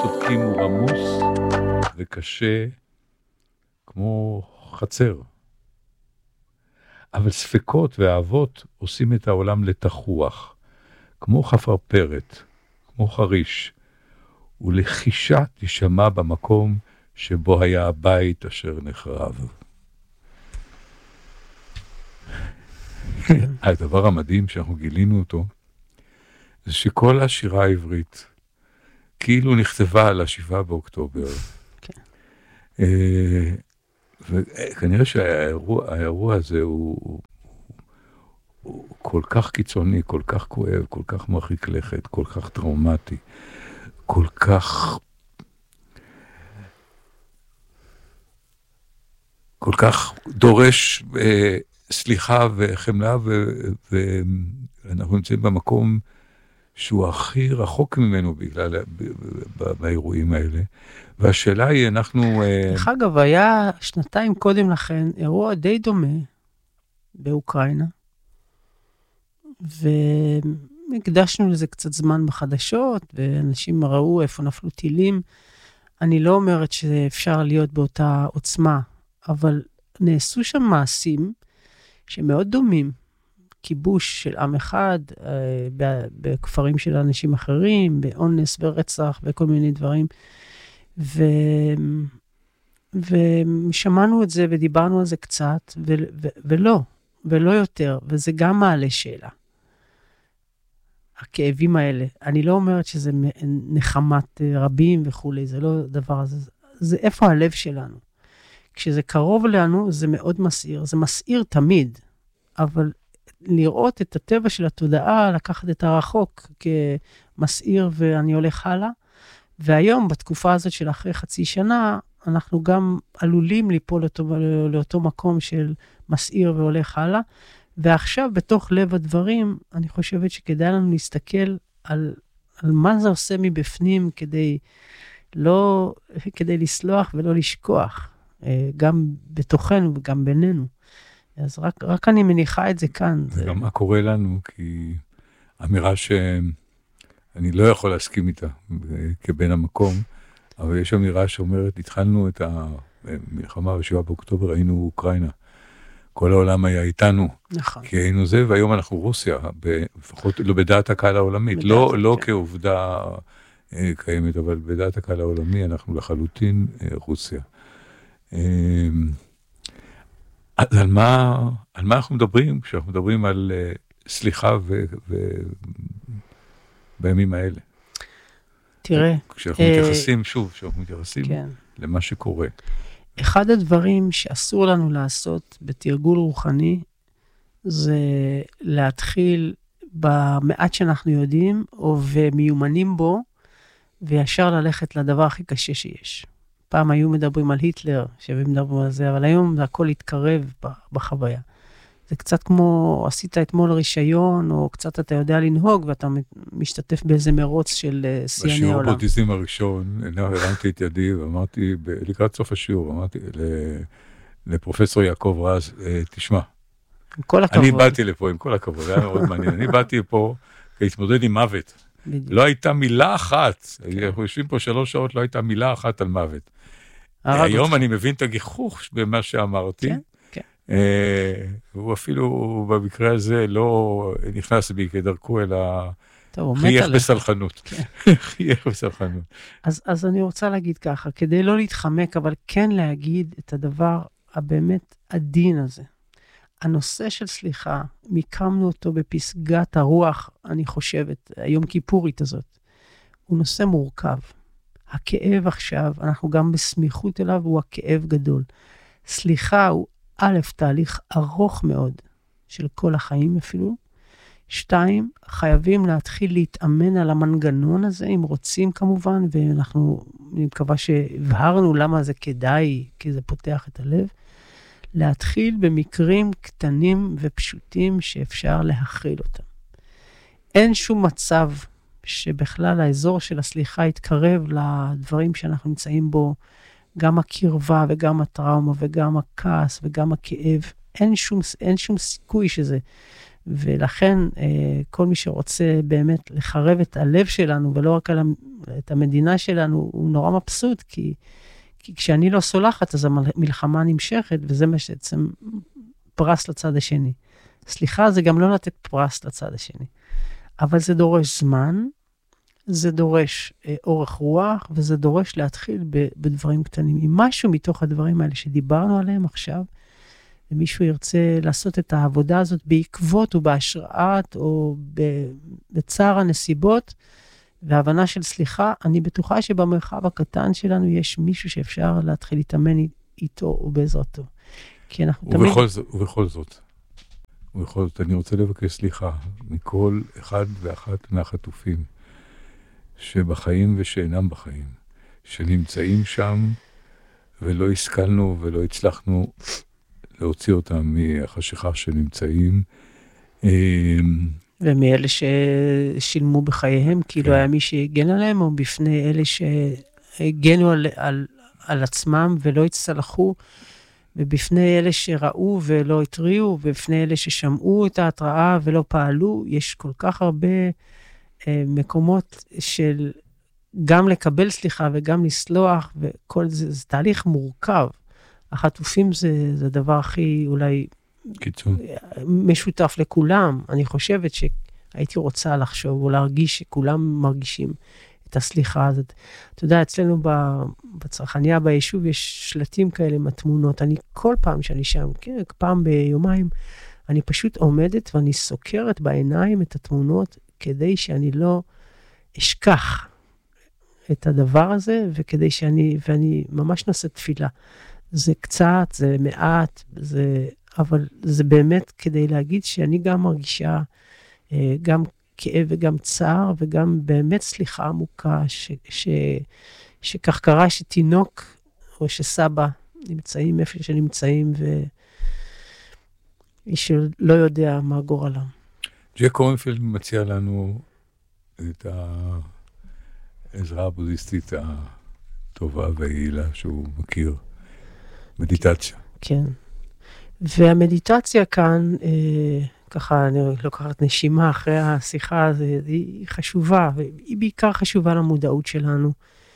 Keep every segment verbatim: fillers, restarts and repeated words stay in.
צודקים הוא רמוס וקשה כמו חצר. אבל ספקות ואהבות עושים את העולם לתחוח, כמו חפרפרת, כמו חריש, ולחישה תשמע במקום שבו היה הבית אשר נחרב. הדבר המדהים שאנחנו גילינו אותו, זה שכל השירה העברית, כאילו נכתבה על השבעה באוקטובר. וכנראה שהאירוע הזה הוא כל כך קיצוני, כל כך כואב, כל כך מרחיק לכת, כל כך טראומטי, כל כך... כל כך דורש אה, סליחה וחמלה, ואנחנו נמצאים במקום שהוא הכי רחוק ממנו בגלל, באירועים האלה. והשאלה היא, אנחנו... דרך אגב, היה שנתיים קודם לכן אירוע די דומה באוקראינה, והקדשנו לזה קצת זמן בחדשות, ואנשים ראו איפה נפלו טילים. אני לא אומרת שאפשר להיות באותה עוצמה, אבל נעשו שם מעשים שמאוד דומים. כיבוש של עם אחד, בכפרים של אנשים אחרים, באונס ורצח וכל מיני דברים. ו... ושמענו את זה ודיברנו על זה קצת, ו... ו... ולא, ולא יותר. וזה גם מעלה שאלה. הכאבים האלה. אני לא אומרת שזה נחמת רבים וכו', זה לא דבר הזה. זה איפה הלב שלנו. כשזה קרוב לנו, זה מאוד מסעיר. זה מסעיר תמיד, אבל לראות את הטבע של התודעה, לקחת את הרחוק כמסעיר ואני הולך הלאה. והיום, בתקופה הזאת של אחרי חצי שנה, אנחנו גם עלולים ליפול לאותו, לאותו מקום של מסעיר והולך הלאה. ועכשיו, בתוך לב הדברים, אני חושבת שכדאי לנו להסתכל על, על מה זה עושה מבפנים כדי, לא, כדי לסלוח ולא לשכוח. גם בתוכנו וגם בינינו. אז רק, רק אני מניחה את זה כאן. וגם זה... מה קורה לנו, כי אמירה שאני לא יכול להסכים איתה כבן המקום, אבל יש אמירה שאומרת, התחלנו את המלחמה בשבעה באוקטובר, היינו אוקראינה. כל העולם היה איתנו. נכון. כי היינו זה, והיום אנחנו רוסיה, לפחות לא בדעת הקהל העולמית. בדעת, לא, כן. לא כעובדה קיימת, אבל בדעת הקהל העולמי אנחנו לחלוטין רוסיה. אז על מה, על מה אנחנו מדברים כשאנחנו מדברים על uh, סליחה ו, ו, בימים האלה? תראה. כשאנחנו uh, מתייחסים, שוב, כשאנחנו מתייחסים כן. למה שקורה. אחד הדברים שאסור לנו לעשות בתרגול רוחני, זה להתחיל במעט שאנחנו יודעים, או ומיומנים בו, וישר ללכת לדבר הכי קשה שיש. פעם היו מדברים על היטלר, שמדברים על זה, אבל היום זה הכל התקרב בחוויה. זה קצת כמו, עשית אתמול רישיון, או קצת אתה יודע לנהוג, ואתה משתתף באיזה מרוץ של שיאני העולם. בשיעור בודיזם הראשון, הרמתי את ידי, ואמרתי, לקראת סוף השיעור, אמרתי לפרופסור יעקב רז, תשמע, כל הכבוד. אני באתי לפה, עם כל הכבוד, זה היה מאוד מעניין. אני באתי לפה כהתמודד עם מוות. לא הייתה מילה אחת, אנחנו יושבים פה שלוש שעות, לא הייתה מילה אחת על מוות. היום אני מבין את הגיחוך במה שאמרתי, הוא אפילו במקרה הזה לא נכנס בי כדרכו, אלא חייך בסלחנות. חייך בסלחנות. אז אני רוצה להגיד ככה, כדי לא להתחמק, אבל כן להגיד את הדבר הבאמת עדין הזה. הנושא של סליחה, מיקמנו אותו בפסגת הרוח, אני חושבת, היום כיפורית הזאת, הוא נושא מורכב. הכאב עכשיו, אנחנו גם בסמיכות אליו, הוא הכאב גדול. סליחה הוא א', תהליך ארוך מאוד, של כל החיים אפילו. שתיים, חייבים להתחיל להתאמן על המנגנון הזה, אם רוצים כמובן, ואנחנו, אני מקווה שהבהרנו למה זה כדאי, כי זה פותח את הלב. להתחיל במקרים קטנים ופשוטים שאפשר להכיל אותם. אין שום מצב שבכלל האזור של הסליחה יתקרב לדברים שאנחנו נמצאים בו, גם הקרבה וגם הטראומה וגם הכעס וגם הכאב. אין שום, אין שום סיכוי שזה. ולכן כל מי שרוצה באמת לחרב את הלב שלנו, ולא רק על את המדינה שלנו, הוא נורא מבסוט, כי, כי כשאני לא סולחת, אז המלחמה נמשכת, וזה מה שבעצם פרס לצד השני. סליחה, זה גם לא לתת פרס לצד השני. אבל זה דורש זמן, זה דורש אה, אורך רוח, וזה דורש להתחיל ב, בדברים קטנים. אם משהו מתוך הדברים האלה שדיברנו עליהם עכשיו, ומישהו ירצה לעשות את העבודה הזאת בעקבות או בהשראת או בצער הנסיבות, והבנה של סליחה, אני בטוחה שבמרחב הקטן שלנו יש מישהו שאפשר להתחיל להתאמן איתו ובעזרתו. כי אנחנו ובכל תמיד... זאת, ובכל זאת, ובכל זאת, אני רוצה לבקש סליחה מכל אחד ואחת מהחטופים, שבחיים ושאינם בחיים, שנמצאים שם ולא השכלנו ולא הצלחנו להוציא אותם מהחשיכה שנמצאים. ומאלה ששילמו בחייהם, כי לא היה מי שהגן עליהם, או בפני אלה שהגנו על, על, על עצמם ולא הצטלחו, ובפני אלה שראו ולא התריעו, ובפני אלה ששמעו את ההתראה ולא פעלו. יש כל כך הרבה אה, מקומות של גם לקבל סליחה וגם לסלוח, וכל זה, זה תהליך מורכב. החטופים זה, זה הדבר הכי אולי קיצון. משותף לכולם. אני חושבת שהייתי רוצה לחשוב או להרגיש שכולם מרגישים את הסליחה הזאת. אתה יודע, אצלנו בצרכניה, ביישוב, יש שלטים כאלה עם התמונות. אני כל פעם שאני שם, כן, פעם ביומיים, אני פשוט עומדת ואני סוקרת בעיניים את התמונות, כדי שאני לא אשכח את הדבר הזה, וכדי שאני, ואני ממש נעשה תפילה. זה קצת, זה מעט, זה, אבל זה באמת כדי להגיד שאני גם מרגישה, גם כאב וגם צער, וגם באמת סליחה עמוקה, ש, ש, שכך קרה שתינוק או שסבא נמצאים איפה שנמצאים, ואיש לא יודע מה גורלם. ג'ק קורנפלד מציע לנו את העזרה הבודהיסטית הטובה והיעילה שהוא מכיר. מדיטציה. כן. והמדיטציה כאן, אה, ככה אני לוקחת נשימה אחרי השיחה, זה, היא חשובה, והיא בעיקר חשובה למודעות שלנו,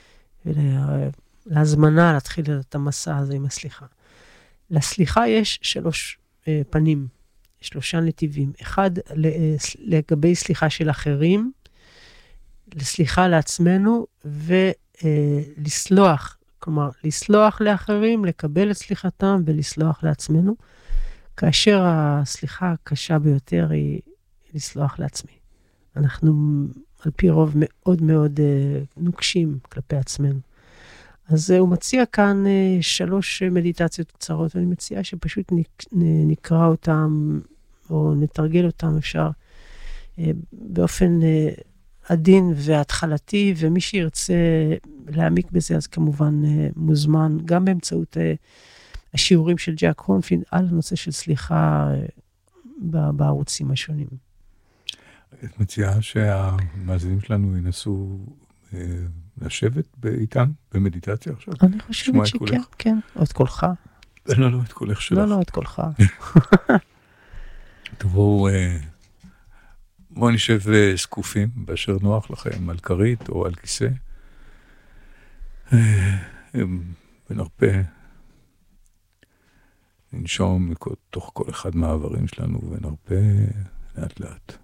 ולהזמנה להתחיל את המסע הזה עם הסליחה. לסליחה יש שלוש אה, פנים, שלושה נתיבים. אחד, לגבי סליחה של אחרים, לסליחה לעצמנו, ולסלוח, כלומר, לסלוח לאחרים, לקבל את סליחתם ולסלוח לעצמנו, כאשר הסליחה הקשה ביותר היא לסלוח לעצמי. אנחנו על פי רוב מאוד מאוד נוקשים כלפי עצמנו. אז הוא מציע כאן שלוש מדיטציות קצרות, ואני מציע שפשוט נקרא אותם, או נתרגל אותם, אפשר באופן עדין והתחלתי, ומי שירצה להעמיק בזה, אז כמובן מוזמן, גם באמצעות השיעורים של ג'ק קורנפלד, על הנושא של סליחה בערוצים השונים. את מציעה שהמאזינים שלנו ינסו לשבת איתם במדיטציה עכשיו? אני חושבת שכן, כן, או את קולך. לא, לא, את קולך שלך. לא, לא, את קולך. תבואו, בואו נשב זקופים, באשר נוח לכם, על כרית או על כיסא. ונרפה, ננשום תוך כל אחד מהעברים שלנו, ונרפה לאט לאט.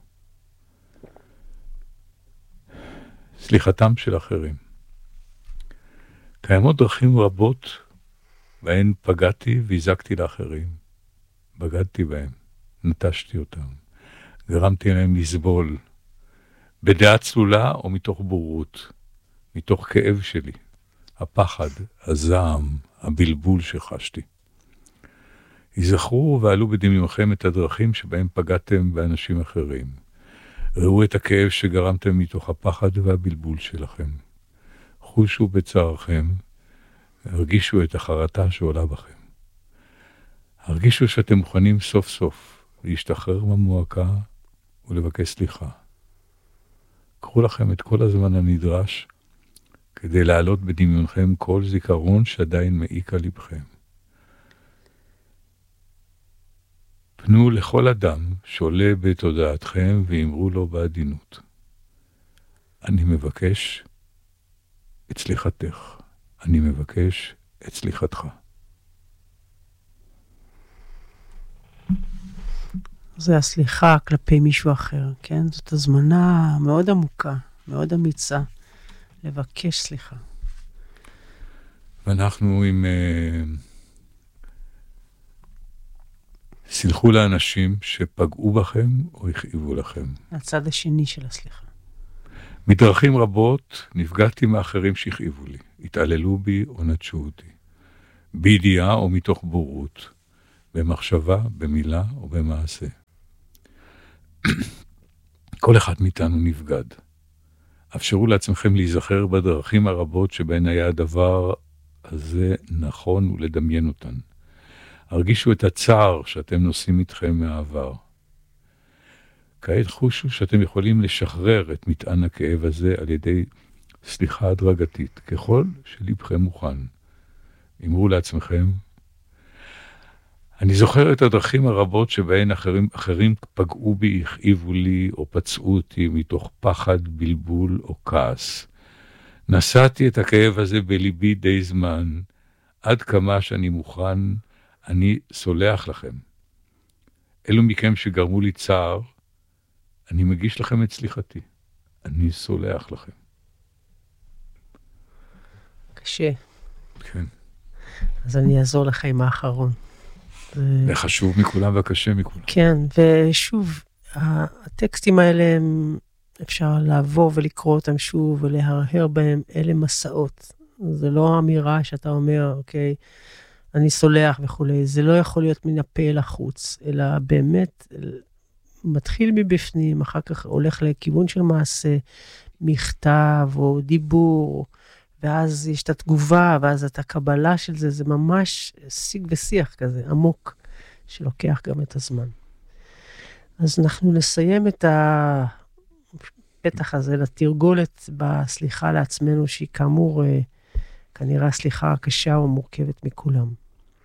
סליחתם של אחרים. קיימות דרכים רבות בהן פגעתי והזקתי לאחרים. בגדתי בהם, נטשתי אותם, גרמתי להם לסבול, בדעה צלולה או מתוך בורות, מתוך כאב שלי, הפחד, הזעם, הבלבול שחשתי. יזכרו ועלו בדמיונכם את הדרכים שבהם פגעתם באנשים אחרים. ראו את הכאב שגרמתם מתוך הפחד והבלבול שלכם. חושו בצערכם, הרגישו את החרטה שעולה בכם. הרגישו שאתם מוכנים סוף סוף להשתחרר מהמועקה ולבקש סליחה. קחו לכם את כל הזמן הנדרש כדי להעלות בדמיונכם כל זיכרון שעדיין מעיק על לבכם. פנו לכל אדם שולה בתודעתכם ואמרו לו בעדינות. אני מבקש את סליחתך. אני מבקש את סליחתך. זה הסליחה כלפי מישהו אחר, כן? זאת הזמנה מאוד עמוקה, מאוד אמיצה, לבקש סליחה. ואנחנו עם... Uh, סלחו לאנשים שפגעו בכם או הכאיבו לכם. הצד השני של הסליחה. מדרכים רבות נפגעתי מאחרים שהכאיבו לי, התעללו בי או נטשו אותי. בידיעה או מתוך בורות, במחשבה, במילה או במעשה. כל אחד מאיתנו נפגד. אפשרו לעצמכם להיזכר בדרכים הרבות שבהן היה הדבר הזה נכון ולדמיין אותן. הרגישו את הצער שאתם נושאים איתכם מהעבר. כעת חושו שאתם יכולים לשחרר את מטען הכאב הזה על ידי סליחה הדרגתית, ככל שלבכם מוכן. אמרו לעצמכם, אני זוכר את הדרכים הרבות שבהן אחרים, אחרים פגעו בי, הכאיבו לי או פצעו אותי מתוך פחד, בלבול או כעס. נשאתי את הכאב הזה בליבי די זמן, עד כמה שאני מוכן, אני סולח לכם. אלו מכם שגרמו לי צער, אני מגיש לכם את סליחתי. אני סולח לכם. קשה. כן. אז אני אעזור לך עם האחרון. זה חשוב מכולם והקשה מכולם. כן, ושוב, הטקסטים האלה, הם, אפשר לעבור ולקרוא אותם שוב ולהרהר בהם, אלה מסעות. זה לא אמירה שאתה אומר, אוקיי, אני סולח וכולי. זה לא יכול להיות מן הפה אל החוץ, אלא באמת מתחיל מבפנים, אחר כך הולך לכיוון של מעשה, מכתב או דיבור, ואז יש את התגובה, ואז את הקבלה של זה, זה ממש שיג ושיח כזה, עמוק, שלוקח גם את הזמן. אז אנחנו נסיים את הפתח הזה לתרגולת בסליחה לעצמנו, שהיא כאמור, כנראה הסליחה הקשה או מורכבת מכולם.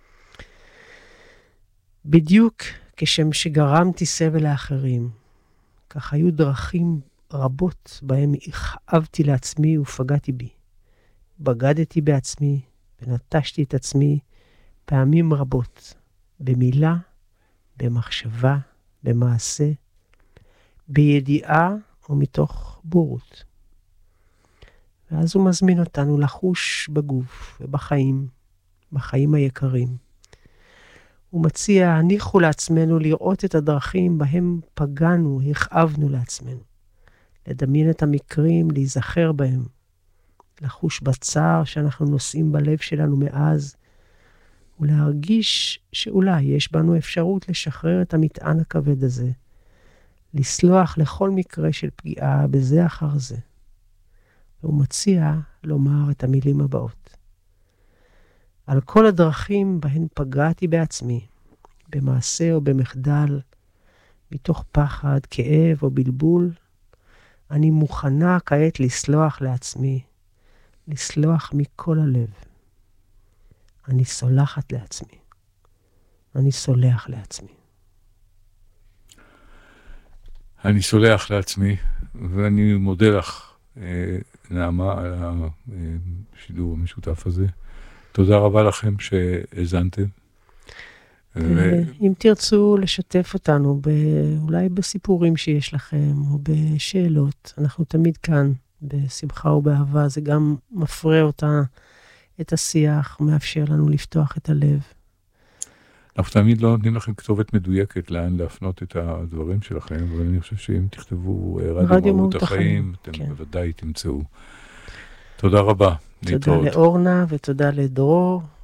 בדיוק כשם שגרמתי סבל לאחרים, כך היו דרכים רבות בהם הכאבתי לעצמי ופגעתי בי. בגדתי בעצמי ונטשתי את עצמי פעמים רבות, במילה, במחשבה, במעשה, בידיעה או מתוך בורות. ואז הוא מזמין אותנו לחוש בגוף ובחיים, בחיים היקרים. הוא מציע, הניחו לעצמנו לראות את הדרכים בהם פגענו, הכאבנו לעצמנו. לדמיין את המקרים, להיזכר בהם. לחוש בצער שאנחנו נושאים בלב שלנו מאז, ולהרגיש שאולי יש בנו אפשרות לשחרר את המטען הכבד הזה, לסלוח לכל מקרה של פגיעה בזה אחר זה. והוא מציע לומר את המילים הבאות. על כל הדרכים בהן פגעתי בעצמי, במעשה או במחדל, מתוך פחד, כאב או בלבול, אני מוכנה כעת לסלוח לעצמי, לסלוח מכל הלב. אני סולחת לעצמי. אני סולח לעצמי. אני סולח לעצמי, ואני מודה לך, נעמה, על השידור המשותף הזה. תודה רבה לכם שהזנתם. אם תרצו לשתף אותנו, אולי בסיפורים שיש לכם, או בשאלות, אנחנו תמיד כאן, בשמחה ובאהבה, זה גם מפרה אותה, את השיח, מאפשר לנו לפתוח את הלב. אנחנו תמיד לא נותנים לכם כתובת מדויקת לאן להפנות את הדברים שלכם, אבל אני חושב שאם תכתבו רדיו מהות החיים, אתם כן. בוודאי תמצאו. תודה רבה. תודה לאורנה ותודה לדרור.